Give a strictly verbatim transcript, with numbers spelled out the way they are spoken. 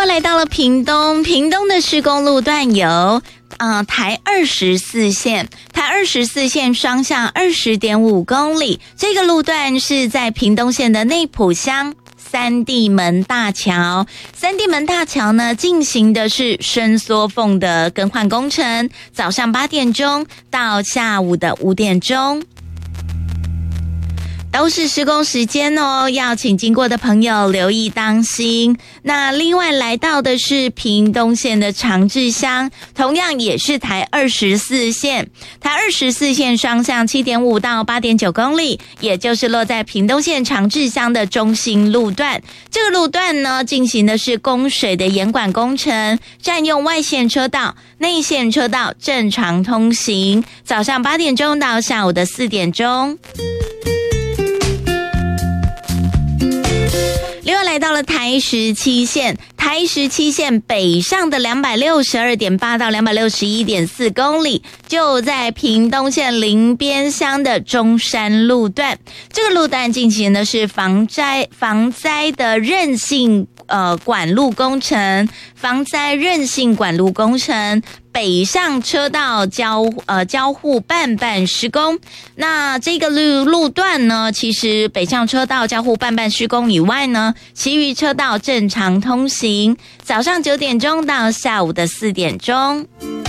又来到了屏东，屏东的施工路段有呃，台二十四线，台二十四线双向二十点五公里，这个路段是在屏东县的内埔乡三地门大桥。三地门大桥呢，进行的是伸缩缝的更换工程，早上八点钟到下午的五点钟。都是施工时间哦，要请经过的朋友留意当心。那另外来到的是屏东县的长治乡，同样也是台二十四线，台二十四线双向 七点五到八点九公里，也就是落在屏东县长治乡的中心路段。这个路段呢，进行的是供水的严管工程，占用外线车道，内线车道正常通行，早上八点钟到下午的四点钟。另外来到了台十七线，台十七线北上的 两百六十二点八到 两百六十一点四公里，就在屏东县林边乡的中山路段。这个路段进行的是防灾防灾的韧性呃管路工程，防灾韧性管路工程。北上车道交呃交互半半施工，那这个路路段呢，其实北上车道交互半半施工以外呢，其余车道正常通行，早上九点钟到下午的四点钟。